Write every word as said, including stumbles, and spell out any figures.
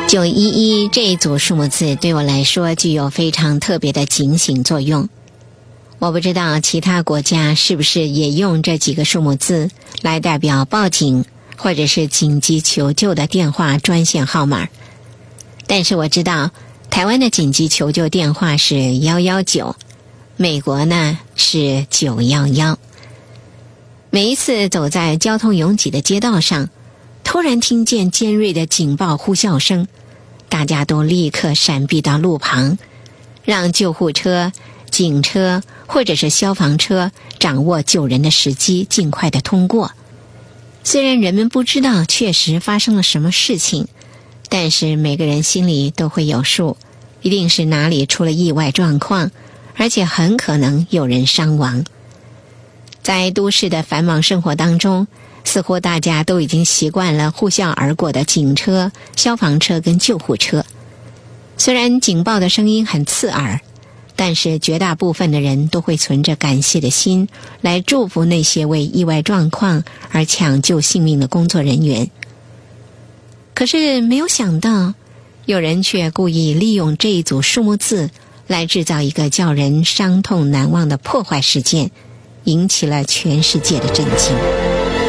九一一这一组数目字对我来说具有非常特别的警醒作用。我不知道其他国家是不是也用这几个数目字来代表报警或者是紧急求救的电话专线号码。但是我知道台湾的紧急求救电话是一一九，美国呢是九一一。每一次走在交通拥挤的街道上，突然听见尖锐的警报呼啸声，大家都立刻闪避到路旁，让救护车、警车或者是消防车掌握救人的时机，尽快的通过。虽然人们不知道确实发生了什么事情，但是每个人心里都会有数，一定是哪里出了意外状况，而且很可能有人伤亡。在都市的繁忙生活当中，似乎大家都已经习惯了呼啸而过的警车、消防车跟救护车。虽然警报的声音很刺耳，但是绝大部分的人都会存着感谢的心来祝福那些为意外状况而抢救性命的工作人员。可是没有想到，有人却故意利用这一组数目字来制造一个叫人伤痛难忘的破坏事件，引起了全世界的震惊。